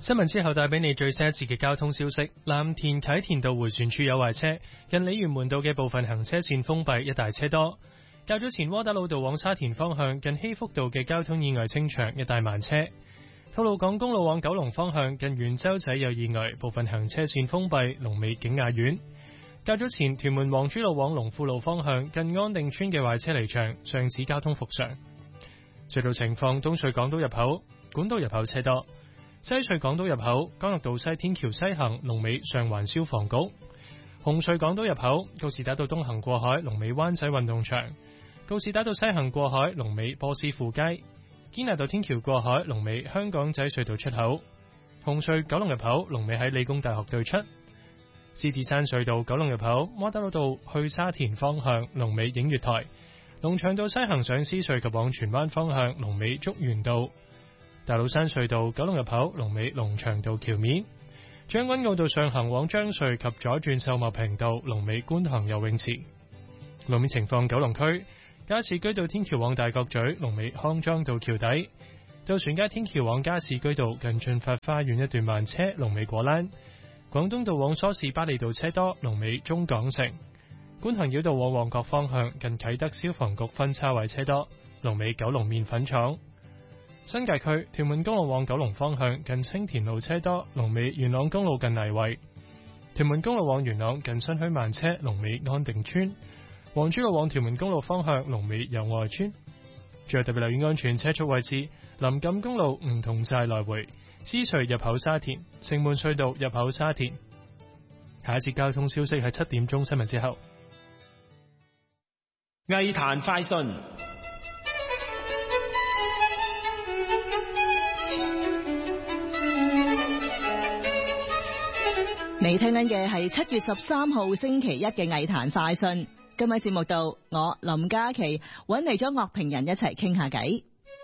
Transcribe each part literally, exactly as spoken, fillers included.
新聞之後帶俾你最新一次嘅交通消息。藍田啟田道迴旋處有壞車，近鯉魚門道嘅部分行車線封閉，一大車多。較早前窩打老道往沙田方向近禧福道嘅交通意外清場，一大慢車。吐露港公路往九龍方向近元洲仔有意外，部分行車線封閉，龍尾景雅苑。較早前屯門黃珠路往龍富路方向近安定村嘅壞車離場，上市交通復常。隧道情況：東隧港島入口管道入口車多。西隧港島入口，干諾道西天橋西行，龍尾上環消防局；紅隧港島入口，告士打道東行過海，龍尾灣仔運動場；告士打道西行過海，龍尾波斯富街；堅拿道天橋過海，龍尾香港仔隧道出口；紅隧九龍入口，龍尾喺理工大學對出；獅子山隧道九龍入口，窩打老道去沙田方向，龍尾映月台；龍翔道西行上獅隧及往荃灣方向，龍尾竹園道。大老山隧道九龍入口，龍尾龍翔道橋面；將軍澳道上行往將隧及左轉秀茂坪道，龍尾觀塘游泳池。路面情況：九龍區加士居道天橋往大角咀，龍尾康莊道橋底；渡船街天橋往加士居道近駿發花園一段慢車，龍尾果欄；廣東道往梳士巴利道車多，龍尾中港城；觀塘繞道往旺角方向近啟德消防局分叉位車多，龍尾九龍麵粉廠。新界區屯門公路往九龍方向近青田路車多，龍尾元朗公路近泥圍；屯門公路往元朗近新墟慢車，龍尾安定村；黃珠路往屯門公路方向龍尾友愛村。最後特別留意安全車速位置：林錦公路梧桐寨來回、獅隧入口沙田、城門隧道入口沙田。下一次交通消息係七點鐘新聞之後。 藝壇快訊。 你聽緊嘅係七月十三號星期一嘅藝壇快訊。今日節目度，我林嘉琪揾嚟咗樂評人一齊傾下偈。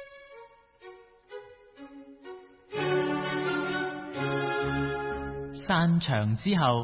散場之後。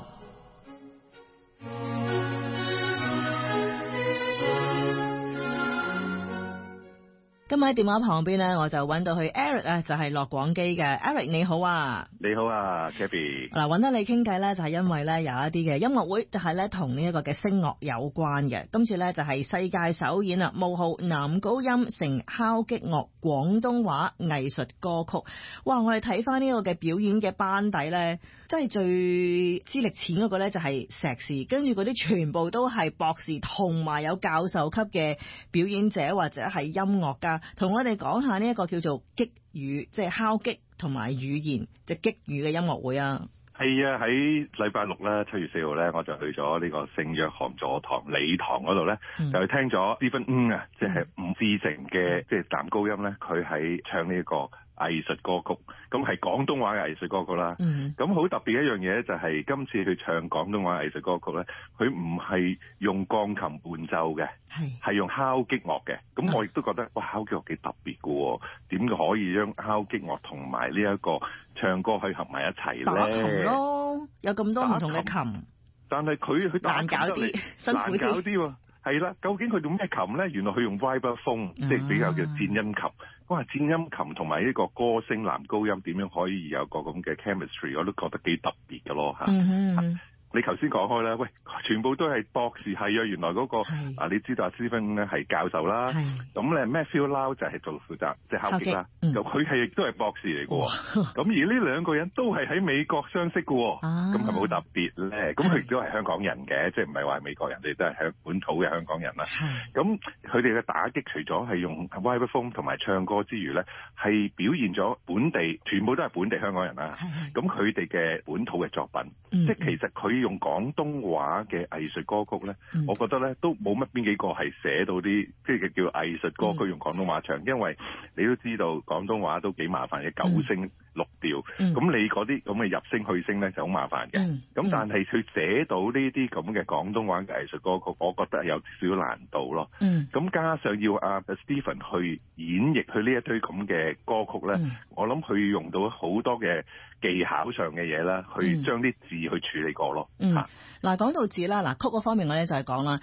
今日喺電話旁邊咧，我就揾到佢 Eric 啊，就係樂廣基嘅 Eric， 你好啊。 你好啊 Gabby。嗱， 揾得你傾偈咧，就係因為咧有一啲嘅音樂會，就係咧同呢一個嘅聲樂有關嘅。今次咧就係世界首演啊，冒號男高音成敲擊樂廣東話藝術歌曲。哇！我哋睇翻呢個嘅表演嘅班底咧，真係最資歷淺嗰個咧就係碩士，跟住嗰啲全部都係博士同埋有教授級嘅表演者或者係音樂家。同我哋講下呢一個叫做擊語，即係敲擊同埋語言，即係擊語嘅音樂會啊。 係啊，喺禮拜六咧，七月四號咧，我就去咗呢個聖約翰座堂禮堂嗰度咧，嗯、就去聽咗 Stephen Ng 啊，即係伍志成嘅即係男高音咧，佢喺唱呢一個藝術歌曲，咁係廣東話嘅藝術歌曲啦。咁好、嗯、特別一樣嘢咧，就係今次佢唱廣東話藝術歌曲咧，佢唔係用鋼琴伴奏嘅，係係用敲擊樂嘅。咁我亦都覺得哇，敲擊樂幾特別㗎喎，點可以將敲擊樂同埋呢一個唱歌可以合埋一齊咧？ 打琴咯，有咁多唔同嘅琴， 但係佢佢難搞啲，辛苦啲， 難搞啲喎。係啦，究竟佢用咩琴咧？原來佢用 vibraphone，即係比較叫顫音琴。哇，顫音琴同埋呢個歌聲男高音點樣可以有個咁嘅 chemistry， 我都覺得幾特別㗎咯嚇。嗯嗯你頭先講開啦，喂，全部都係博士，係啊，原來嗰、那個是啊，你知道阿 Stephen 咧係教授啦，咁咧 Matthew Lau 就係做負責即係敲擊啦，咁佢係亦都係博士嚟嘅喎，咁、哦、而呢兩個人都係喺美國相識嘅喎，咁係咪好特別咧？咁佢亦都係香港人嘅，即係唔係話美國人哋都係香本土嘅香港人啦。咁佢哋嘅打擊除咗係用 vibraphone 同埋唱歌之餘咧，係表現咗本地全部都係本地香港人啦。咁佢哋嘅本土嘅作品，嗯、即係其實佢。用廣東話嘅藝術歌曲咧，嗯、我覺得咧都冇乜邊幾個係寫到啲即係叫藝術歌曲用廣東話唱，嗯、因為你都知道廣東話都幾麻煩嘅，九聲六調，咁、嗯、你嗰啲咁嘅入聲去聲咧就好麻煩嘅。咁、嗯嗯、但係佢寫到呢啲咁嘅廣東話嘅藝術歌曲，我覺得有少少難度咯。咁、嗯、加上要阿 Stephen 去演繹佢呢一堆咁嘅歌曲咧，嗯、我諗佢用到好多嘅技巧上嘅嘢啦，去將啲字去處理過咯。 嗯，嗱，講到字啦，嗱，曲嗰方面我咧就係講啦。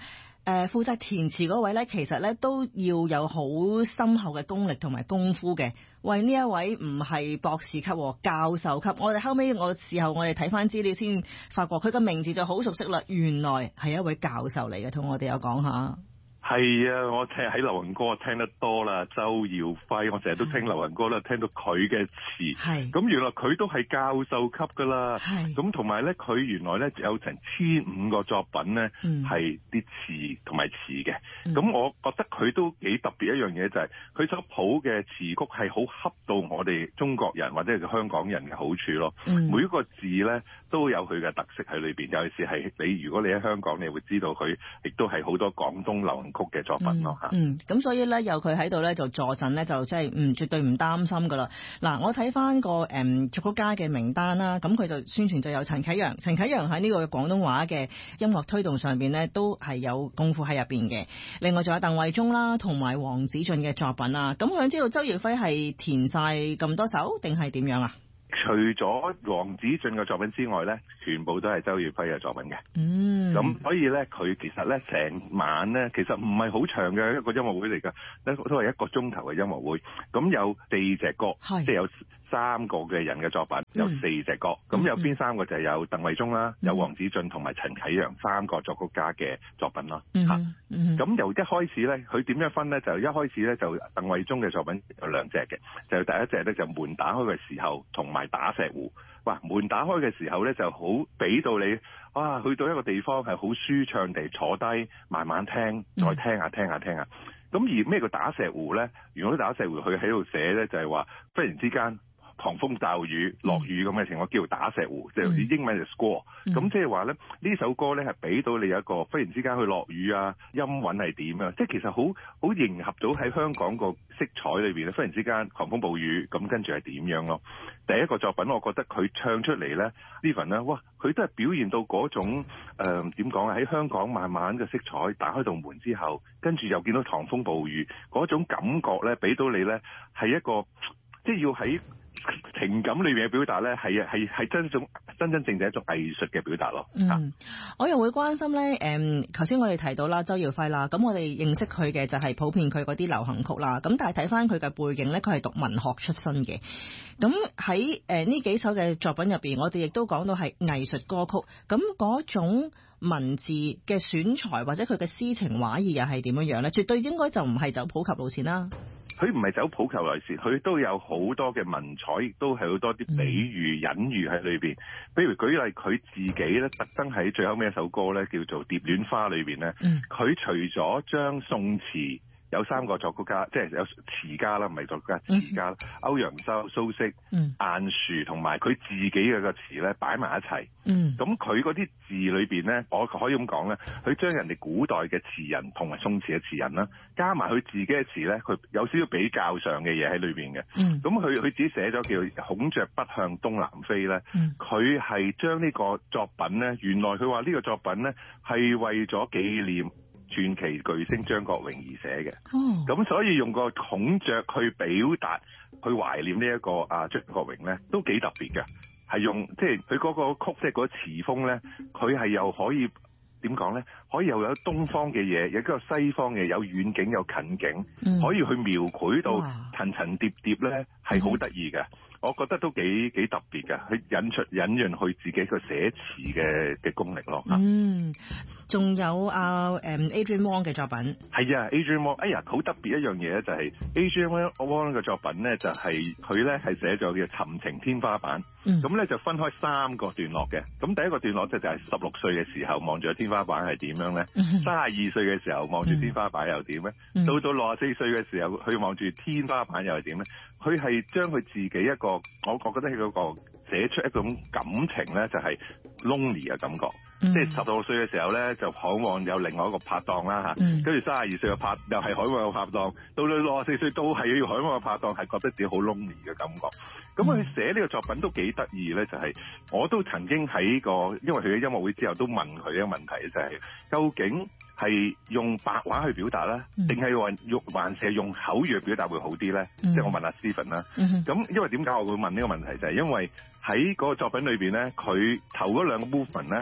誒負責填詞嗰位咧，其實咧都要有好深厚嘅功力同埋功夫嘅。為呢一位唔係博士級，教授級。我哋後尾我時候我哋睇翻資料先發覺佢個名字就好熟悉啦，原來係一位教授嚟嘅，同我哋有講下。 係啊，我聽喺流行歌聽得多啦，周耀輝，我成日都聽流行歌啦，聽到佢嘅詞，係咁原來佢都係教授級噶啦，係咁同埋咧，佢原來咧有成千五個作品咧係啲詞同埋詞嘅，咁、嗯、我覺得佢都幾特別一樣嘢就係佢所譜嘅詞曲係好恰到我哋中國人或者係香港人嘅好處咯，嗯、每一個字咧都有佢嘅特色喺裏邊，尤其是係你如果你喺香港，你會知道佢亦都係好多廣東流行曲嘅作品咯嚇， 嗯，咁、嗯、所以咧有佢喺度咧就助陣咧就即係唔絕對唔擔心噶啦。嗱，我睇翻個誒作曲家嘅名單啦，咁佢就宣傳就有陳啟陽，陳啟陽喺呢個廣東話嘅音樂推動上邊咧都係有功夫喺入邊嘅。另外仲有鄧惠忠啦，同埋黃子俊嘅作品啦。咁我想知道周耀輝係填晒咁多首定係點樣啊？ 除咗黃子俊嘅作品之外咧，全部都係周耀輝嘅作品嘅。嗯，咁所以咧，佢其實咧成晚咧，其實唔係好長嘅一個音樂會嚟㗎，都都係一個鐘頭嘅音樂會。咁有四隻歌，即係有三個嘅人嘅作品，有四隻歌。咁、嗯、有邊三個就係有鄧惠忠啦、嗯，有黃子俊同埋陳啟陽三個作曲家嘅作品咯。嚇、嗯，咁、嗯、由一開始咧，佢點樣分咧？就一開始咧就鄧惠忠嘅作品有兩隻嘅，就第一隻咧就門打開嘅時候，同埋打石湖。哇！門打開嘅時候咧就好俾到你，哇！去到一個地方係好舒暢地坐低，慢慢聽，再聽下聽下聽下。咁而咩叫打石湖咧？如果打石湖佢喺度寫咧，就係話忽然之間狂風驟雨落雨咁嘅情況，叫做打石湖，即、嗯、係英文就 squall。咁即係話咧，呢首歌咧係俾到你一個忽然之間去落雨啊，音韻係點啊？即係其實好好迎合到喺香港個色彩裏邊咧，忽然之間狂風暴雨，咁跟住係點樣咯？第一個作品，我覺得佢唱出嚟咧 Steven 咧，哇！佢都係表現到嗰種誒點講啊？喺香港慢慢嘅色彩打開道門之後，跟住又見到狂風暴雨嗰種感覺咧，俾到你咧係一個即係要喺情感裏面嘅表達咧，係係係真種真真正正一種藝術嘅表達咯。 嗯，我又會關心咧，誒頭先我哋提到啦，周耀輝啦，咁我哋認識佢嘅就係普遍佢嗰啲流行曲啦。咁但係睇翻佢嘅背景咧，佢係讀文學出身嘅。咁喺誒呢幾首嘅作品入邊，我哋亦都講到係藝術歌曲。咁嗰種文字嘅選材或者佢嘅詩情畫意又係點樣樣咧？絕對應該就唔係走普及路線啦。 佢唔係走普及路線，佢都有好多嘅文采，亦都係好多啲比喻、嗯、隱喻喺裏邊。比如舉例，佢自己咧特登喺最後尾一首歌咧叫做《蝶戀花》裏邊咧，佢、嗯、除咗將宋詞有三個作曲家，即係有詞家啦，唔係作曲家，詞家，嗯、歐陽修、蘇軾、嗯、晏殊同埋佢自己嘅個詞咧擺埋一齊。咁佢嗰啲字裏邊咧，我可以咁講咧，佢將人哋古代嘅詞人同埋宋詞嘅詞人啦，加埋佢自己嘅詞咧，佢有少少比較上嘅嘢喺裏邊嘅。咁佢佢自己寫咗叫《孔雀北向東南飛》咧，佢係將呢個作品咧，原來佢話呢個作品咧係為咗紀念傳奇巨星張國榮而寫嘅。咁、oh. 所以用個孔雀去表達，去懷念呢一個啊張國榮咧，都幾特別嘅。係用即係佢嗰個曲，即係嗰個詞風咧，佢係又可以點講咧？可以又有東方嘅嘢，有個西方嘅，有遠景有近景，嗯、可以去描繪到層層疊疊咧，係好得意嘅。我覺得都幾幾特別嘅，去引出引潤去自己個寫詞嘅嘅功力咯。 嗯，仲有啊誒、um, Adrian Wong 嘅作品。 係啊 ，Adrian Wong，哎呀，好特別一樣嘢咧，就係 Adrian Wong 嘅作品咧，就係佢咧係寫咗叫《尋情天花板》。咁、嗯、咧就分開三個段落嘅。咁第一個段落就就係十六歲嘅時候望住個天花板係點樣咧？三十二歲嘅時候望住天花板又點咧？到、嗯、到六十四歲嘅時候佢望住天花板又係點咧？佢係將佢自己一個，我覺得係嗰個寫出一種感情咧，就係 lonely 嘅感覺。嗯、即係十六歲嘅時候咧，就渴望有另外一個拍檔啦嚇。跟住三十二歲嘅拍又係渴望有拍檔，到到六十四歲都係要渴望嘅拍檔，係覺得自己好 lonely 嘅感覺。咁佢寫呢個作品都幾得意咧，就係、是、我都曾經喺個，因為佢嘅音樂會之後都問佢一個問題，就係、是、究竟係用白話去表達咧，定係話用還是係用口語去表達會好啲咧？即、嗯、係我問阿 Steven 啦。咁、嗯、因為點解我會問呢個問題，就係、是、因為喺嗰個作品裏邊咧，佢頭嗰兩個 movement 咧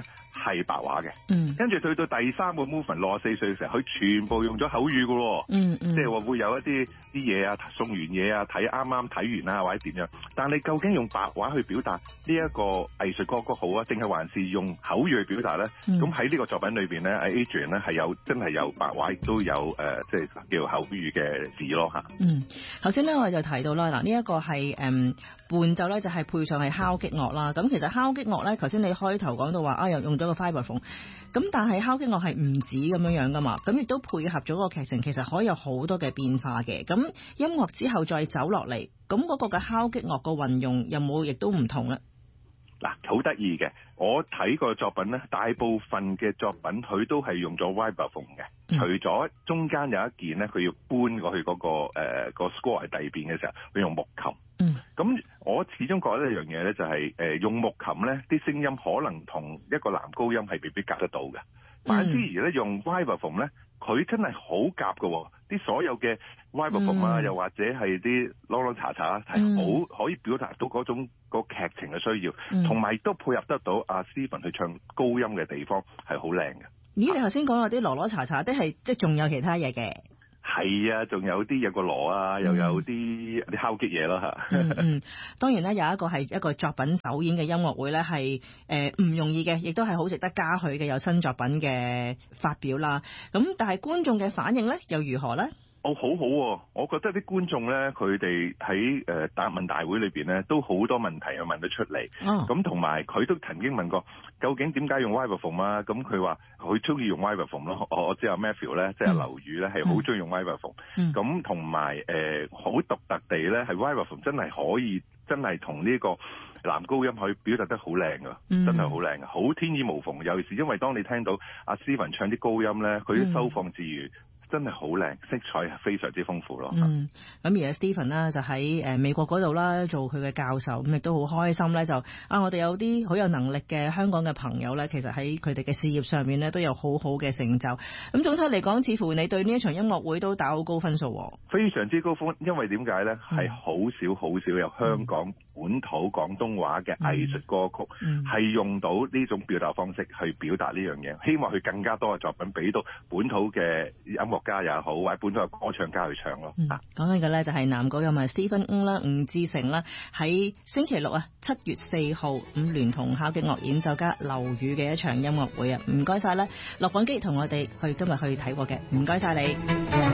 係白話嘅。 嗯， 跟住去到第三個 movement 六十四歲嘅時候，佢全部用咗口語嘅喎。 嗯嗯， 即係話會有一啲啲嘢啊，送完嘢啊，睇啱啱睇完啊，或者點樣。但係你究竟用白話去表達呢一個藝術歌曲好啊，定係還是用口語去表達咧？咁喺呢個作品裏邊咧，Adrian 咧係有真係有白話，亦都有誒，即係叫口語嘅字咯嚇。 嗯，頭先咧我就提到啦，嗱呢一個係誒、嗯、伴奏咧就係配上係敲擊樂啦。咁其實敲擊樂咧，頭先你開頭講到話啊，又用咗個 vibraphone。咁但係敲擊樂係唔止咁樣樣噶嘛，咁亦都配合咗個劇情，其實可以有好多嘅變化嘅。咁音樂之後再走落嚟，咁嗰個嘅敲擊樂個運用有冇亦都唔同咧？ 嗱，好得意嘅，我睇個作品咧，大部分嘅作品佢都係用咗 vibraphone 嘅，嗯、除咗中間有一件咧，佢要搬過去嗰、那個誒、呃那個 score 喺第二邊嘅時候，佢用木琴。嗯，咁我始終覺得一樣嘢咧，就係、是、誒、呃、用木琴咧，啲聲音可能同一個男高音係未必夾得到嘅。反之而咧，用 vibraphone 咧，佢真係好夾嘅，啲所有嘅 vibraphone 啊，嗯、又或者係啲啷啷查查係好可以表達到嗰種個劇情嘅需要，同埋、嗯、都配合得到阿 Stephen 去唱高音嘅地方係好靚嘅。 咦，你頭先講有啲羅羅查查，啲係即係仲有其他嘢嘅？ 係啊，仲有啲有個鑼啊，又有啲啲敲擊嘢咯嚇。 嗯嗯，當然咧有一個係一個作品首演嘅音樂會咧，係誒唔容易嘅，亦都係好值得嘉許嘅，有新作品嘅發表啦。咁但係觀眾嘅反應咧又如何咧？ 哦，好好喎、啊！我覺得啲觀眾咧，佢哋喺誒答問大會裏邊咧，都好多問題又問得出嚟。咁同埋佢都曾經問過，究竟點解用 vibraphone 啊？咁佢話佢中意用 vibraphone 咯。我我知阿 Matthew 咧，即係劉宇咧，係好中意用 vibraphone。咁同埋誒好獨特地咧，係 vibraphone 真係可以真係同呢個男高音可以表達得好靚㗎，真係好靚㗎，好天衣無縫。尤其是因為當你聽到阿 Stephen 唱啲高音咧，佢啲收放自如。真係好靚，色彩係非常之豐富咯。嗯， 咁而家 Stephen 啦就喺誒美國嗰度啦做佢嘅教授，咁亦都好開心咧就啊我哋有啲好有能力嘅香港嘅朋友咧，其實喺佢哋嘅事業上面咧都有好好嘅成就。咁總體嚟講，似乎你對呢一場音樂會都打好高分數喎。 非常之高分，因為點解咧？係好、嗯、少好少有香港本土廣東話嘅藝術歌曲係、嗯、用到呢種表達方式去表達呢樣嘢。希望佢更加多嘅作品俾到本土嘅音樂家也好，或者本土嘅歌唱家去唱咯。 嗯、啊，講緊嘅咧就係男高音啊 Stephen Ng 啦，吳志成啦，喺星期六啊七月四號咁聯同敲擊樂演奏家劉宇嘅一場音樂會啊，唔該晒咧，駱廣基同我哋去今日去睇過嘅，唔該晒你。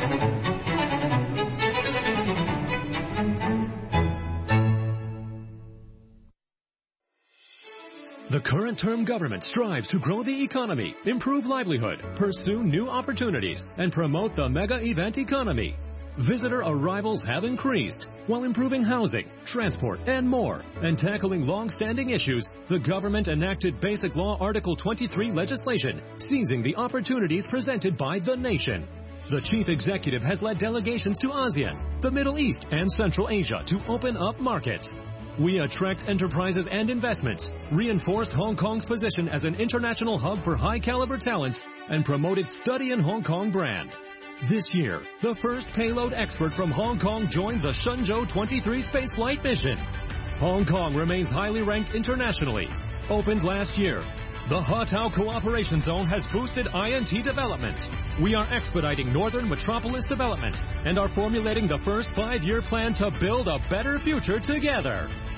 The current term government strives to grow the economy, improve livelihood, pursue new opportunities, and promote the mega event economy. Visitor arrivals have increased while improving housing, transport, and more. And tackling long-standing issues, the government enacted Basic Law Article twenty-three legislation, seizing the opportunities presented by the nation. The chief executive has led delegations to ASEAN, the Middle East, and Central Asia to open up markets. We attract enterprises and investments, reinforced Hong Kong's position as an international hub for high-caliber talents, and promoted Study in Hong Kong brand. This year, the first payload expert from Hong Kong joined the Shenzhou twenty-three spaceflight mission. Hong Kong remains highly ranked internationally. Opened last year, the Hotao Cooperation Zone has boosted I N T development. We are expediting Northern Metropolis development and are formulating the first five-year plan to build a better future together.